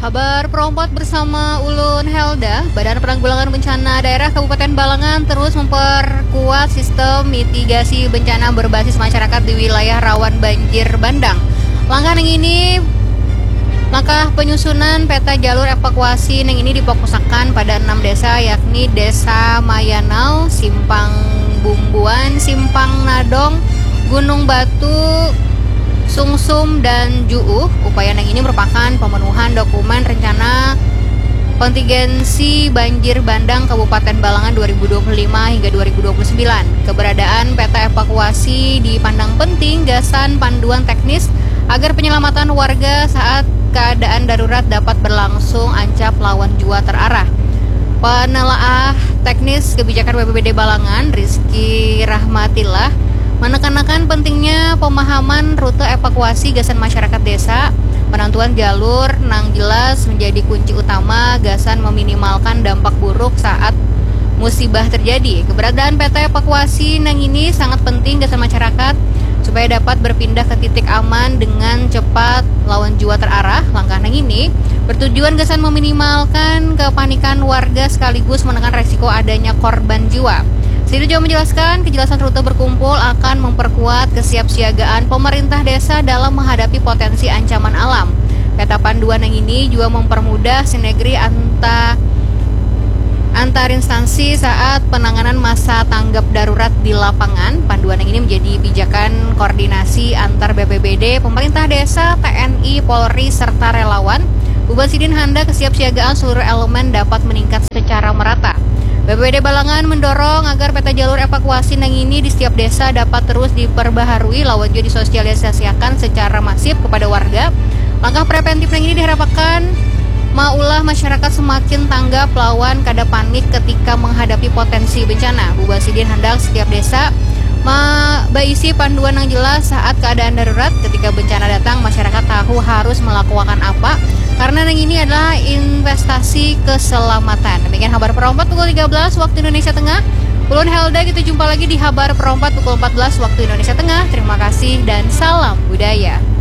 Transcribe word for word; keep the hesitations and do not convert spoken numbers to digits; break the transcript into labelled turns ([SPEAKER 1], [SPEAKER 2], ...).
[SPEAKER 1] Kabar Perompat bersama Ulun Helda, Badan Penanggulangan Bencana Daerah Kabupaten Balangan terus memperkuat sistem mitigasi bencana berbasis masyarakat di wilayah rawan banjir bandang. Langkah yang ini, langkah penyusunan peta jalur evakuasi yang ini difokuskan pada enam desa, yakni Desa Mayanau, Simpang Bumbuan, Simpang Nadong, Gunung Batu, Sungsum, dan Juuh. Upaya yang ini merupakan pemenuhan dokumen rencana kontingensi banjir bandang Kabupaten Balangan dua ribu dua puluh lima hingga dua ribu dua puluh sembilan. Keberadaan peta evakuasi dipandang penting gasan panduan teknis agar penyelamatan warga saat keadaan darurat dapat berlangsung ancap lawan jua terarah. Penelaah teknis kebijakan B P B D Balangan, Rizky Rahmatillah, menekankan pentingnya pemahaman rute evakuasi gasan masyarakat desa. Penentuan jalur nang jelas menjadi kunci utama gasan meminimalkan dampak buruk saat musibah terjadi. Keberadaan peta evakuasi nang ini sangat penting gasan masyarakat supaya dapat berpindah ke titik aman dengan cepat lawan jua terarah. Langkah nang ini bertujuan gasan meminimalkan kepanikan warga sekaligus menekan resiko adanya korban jiwa. Sido juga menjelaskan kejelasan rute berkumpul akan memperkuat kesiapsiagaan pemerintah desa dalam menghadapi potensi ancaman alam. Peta panduan yang ini juga mempermudah sinergi anta, antar instansi saat penanganan masa tanggap darurat di lapangan. Panduan yang ini menjadi pijakan koordinasi antar B P B D, pemerintah desa, T N I, Polri, serta relawan. Buban Sidin handa kesiapsiagaan seluruh elemen dapat meningkat secara merata. B P B D Balangan mendorong agar peta jalur evakuasi nang ini di setiap desa dapat terus diperbaharui lawan juga disosialisasikan secara masif kepada warga. Langkah preventif nang ini diharapkan maulah masyarakat semakin tanggap lawan kada panik ketika menghadapi potensi bencana. Buban Sidin hendak setiap desa baisi panduan yang jelas saat keadaan darurat. Ketika bencana datang, masyarakat tahu harus melakukan apa, karena yang ini adalah investasi keselamatan. Demikian kabar Perompat pukul tiga belas waktu Indonesia Tengah. Ulun Helda, kita jumpa lagi di kabar Perompat pukul empat belas waktu Indonesia Tengah. Terima kasih dan salam budaya.